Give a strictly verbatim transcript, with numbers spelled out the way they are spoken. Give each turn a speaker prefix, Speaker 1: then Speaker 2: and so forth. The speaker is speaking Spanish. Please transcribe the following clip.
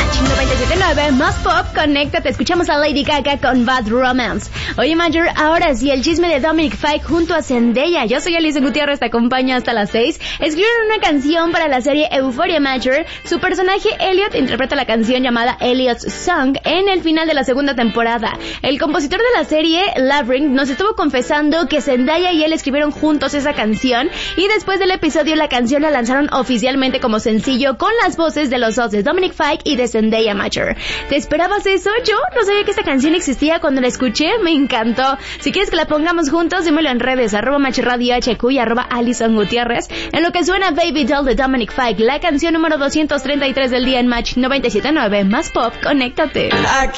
Speaker 1: Match noventa y siete punto nueve, más pop, conéctate. Escuchamos a Lady Gaga con Bad Romance. Oye, Major, ahora sí, el chisme de Dominic Fike junto a Zendaya. Yo soy Alison Gutiérrez, te acompaño hasta las seis. Escribieron una canción para la serie Euphoria, Major. Su personaje, Elliot, interpreta la canción llamada Elliot's Song en el final de la segunda temporada. El compositor de la serie, Labyrinth, nos estuvo confesando que Zendaya y él escribieron juntos esa canción, y después del episodio la canción la lanzaron oficialmente como sencillo con las voces de los dos, de Dominic Fike y de Zendaya, Major. ¿Te esperabas eso? Yo no sabía que esta canción existía. Cuando la escuché me encantó. Si quieres que la pongamos juntos, dímelo en redes, arroba machradio H Q y arroba Alison Gutiérrez. En lo que suena Baby Doll de Dominic Fike, la canción número doscientos treinta y tres del día en Match noventa y siete punto nueve, más pop, conéctate.